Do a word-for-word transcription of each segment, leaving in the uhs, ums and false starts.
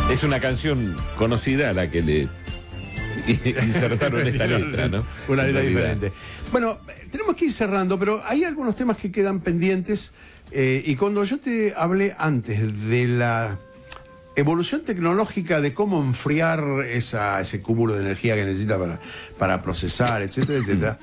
Es una canción conocida a la que le insertaron esta letra, ¿no? Una letra diferente. Bueno, tenemos que ir cerrando, pero hay algunos temas que quedan pendientes. Eh, y cuando yo te hablé antes de la evolución tecnológica de cómo enfriar esa, ese cúmulo de energía que necesita para, para procesar, etcétera, etcétera,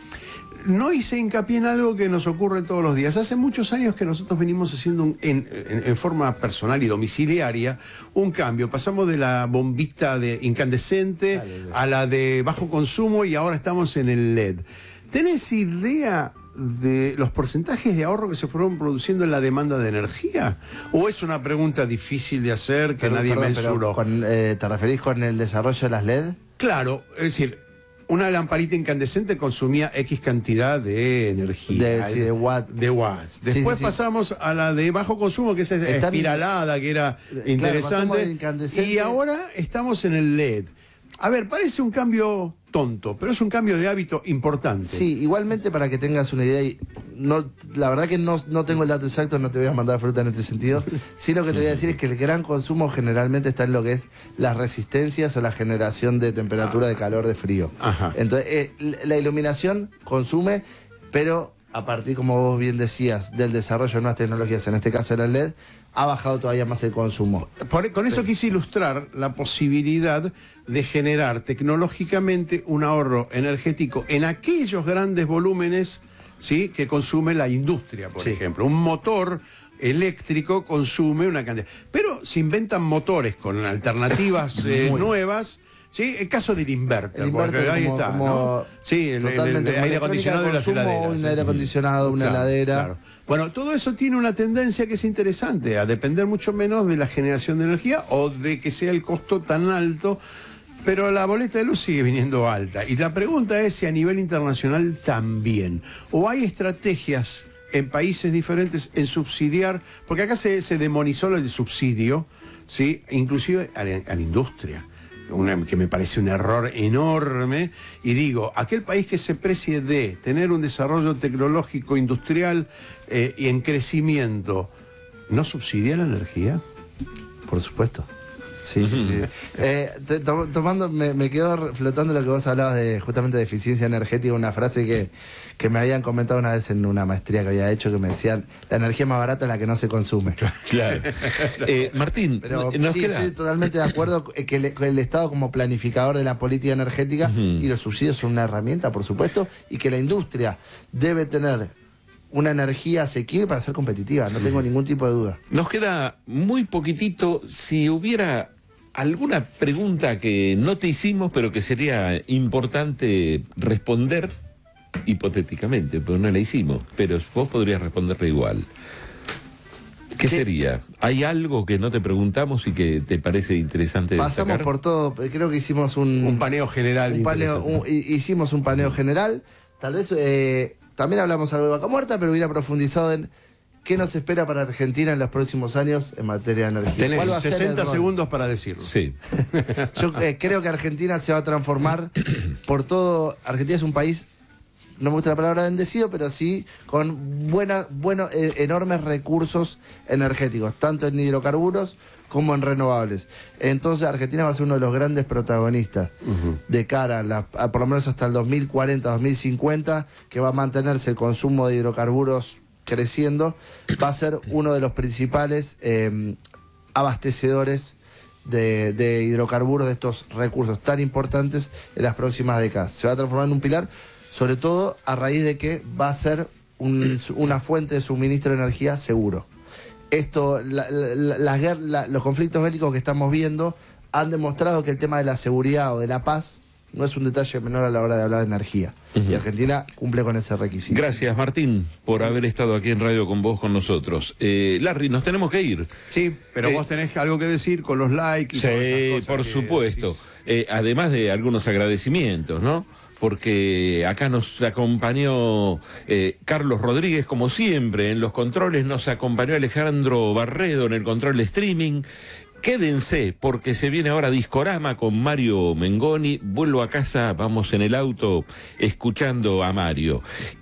no hice hincapié en algo que nos ocurre todos los días. Hace muchos años que nosotros venimos haciendo un, en, en, en forma personal y domiciliaria un cambio. Pasamos de la bombita de incandescente a la de bajo consumo y ahora estamos en el L E D. ¿Tenés idea de los porcentajes de ahorro que se fueron produciendo en la demanda de energía? ¿O es una pregunta difícil de hacer que Perdón, nadie perdón, mensuró? Con, eh, ¿Te referís con el desarrollo de las L E D? Claro, es decir, una lamparita incandescente consumía X cantidad de energía. De, sí, de watt. De watts. Sí, Después sí, sí. pasamos a la de bajo consumo, que es esa Están- espiralada, que era Claro, interesante. pasamos de incandescente- Y ahora estamos en el L E D. A ver, parece un cambio tonto, pero es un cambio de hábito importante. Sí, igualmente para que tengas una idea, y no, la verdad que no, no tengo el dato exacto, no te voy a mandar fruta en este sentido. Sí, lo que te voy a decir es que el gran consumo generalmente está en lo que es las resistencias o la generación de temperatura, de calor, de frío. Ajá. Entonces, eh, la iluminación consume, pero a partir, como vos bien decías, del desarrollo de nuevas tecnologías, en este caso la L E D, ha bajado todavía más el consumo. Por- con eso quise ilustrar la posibilidad de generar tecnológicamente un ahorro energético en aquellos grandes volúmenes, ¿sí?, que consume la industria, por Sí. ejemplo. Un motor eléctrico consume una cantidad. Pero se inventan motores con alternativas eh, nuevas. Sí, el caso del inverter, El inverter porque ahí como- está, como ¿no? Sí, el, el- el totalmente como aire electrónica acondicionado de y las consumo, heladeras. un aire acondicionado, una heladera. Claro. Bueno, todo eso tiene una tendencia que es interesante, a depender mucho menos de la generación de energía o de que sea el costo tan alto, pero la boleta de luz sigue viniendo alta. Y la pregunta es si a nivel internacional también, o hay estrategias en países diferentes en subsidiar, porque acá se, se demonizó el subsidio, ¿sí?, inclusive a la, a la industria. Una, que me parece un error enorme, y digo, aquel país que se precie de tener un desarrollo tecnológico industrial eh, y en crecimiento, ¿no subsidia la energía? Por supuesto. Sí, sí, sí. Eh, te- to- tomando, me, me quedó flotando lo que vos hablabas de justamente de eficiencia energética, una frase que, que me habían comentado una vez en una maestría que había hecho, que me decían, la energía más barata es la que no se consume. Claro. Eh, Martín, Pero nos sí, queda... estoy totalmente de acuerdo que el, que el Estado como planificador de la política energética y los subsidios son una herramienta, por supuesto, y que la industria debe tener una energía asequible para ser competitiva, no tengo ningún tipo de duda. Nos queda muy poquitito. Si hubiera alguna pregunta que no te hicimos, pero que sería importante responder hipotéticamente, pero no la hicimos, pero vos podrías responderla igual. ¿Qué, ¿Qué? sería? ¿Hay algo que no te preguntamos y que te parece interesante Pasamos destacar? por todo, creo que hicimos un... Un paneo general un paneo, interesante. un- hi- hicimos un paneo general, tal vez eh, también hablamos algo de Vaca Muerta, pero hubiera profundizado en qué nos espera para Argentina en los próximos años en materia de energía. Tenés ¿Cuál va a ser el sesenta rol? segundos para decirlo. Sí. Yo eh, creo que Argentina se va a transformar por todo. Argentina es un país, no me gusta la palabra bendecido, pero sí con buena, bueno, eh, enormes recursos energéticos, tanto en hidrocarburos como en renovables. Entonces Argentina va a ser uno de los grandes protagonistas de cara a, la- a por lo menos hasta el dos mil cuarenta, dos mil cincuenta, que va a mantenerse el consumo de hidrocarburos creciendo, va a ser uno de los principales eh, abastecedores de, de hidrocarburos, de estos recursos tan importantes en las próximas décadas. Se va a transformar en un pilar, sobre todo a raíz de que va a ser un- una fuente de suministro de energía seguro. Esto, la- la- las guer- la- los conflictos bélicos que estamos viendo han demostrado que el tema de la seguridad o de la paz no es un detalle menor a la hora de hablar de energía. Y Argentina cumple con ese requisito. Gracias, Martín, por haber estado aquí en Radio con vos, con nosotros. Eh, Larry, nos tenemos que ir. Sí, pero Eh, vos tenés algo que decir con los likes y todas esas Sí, cosas por que supuesto. decís. Eh, además de algunos agradecimientos, ¿no? Porque acá nos acompañó eh, Carlos Rodríguez, como siempre, en los controles nos acompañó Alejandro Barredo en el control de streaming. Quédense, porque se viene ahora Discorama con Mario Mengoni. Vuelvo a casa, vamos en el auto escuchando a Mario.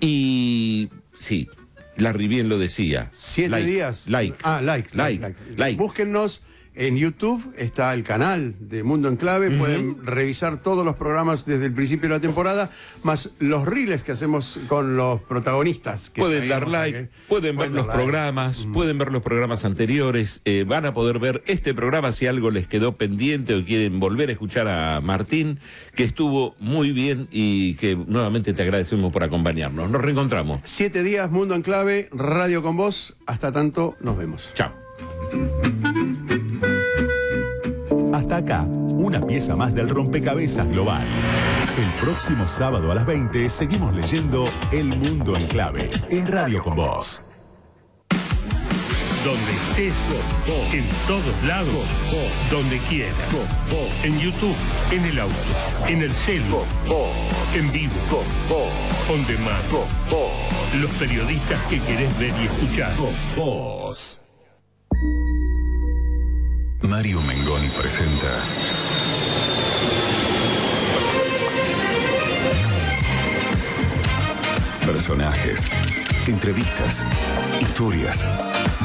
Y sí, Larry bien lo decía. Siete Like, días. Like. Ah, like, like, Like. like. like. Búsquennos En YouTube está el canal de Mundo en Clave, uh-huh. Pueden revisar todos los programas desde el principio de la temporada, más los reels que hacemos con los protagonistas. Que pueden dar like, aquí. pueden, pueden ver los like. programas, uh-huh. pueden ver los programas anteriores, eh, van a poder ver este programa si algo les quedó pendiente o quieren volver a escuchar a Martín, que estuvo muy bien y que nuevamente te agradecemos por acompañarnos. Nos reencontramos. Siete días, Mundo en Clave, Radio con Vos. Hasta tanto, nos vemos. Chao. Hasta acá, una pieza más del rompecabezas global. El próximo sábado a las veinte seguimos leyendo El Mundo en Clave, en Radio con Vos. Donde estés, en todos lados, donde quieras. En YouTube, en el auto, en el celu, en vivo, on demand. Los periodistas que querés ver y escuchar. Vos. Mario Mengoni presenta personajes, entrevistas, historias.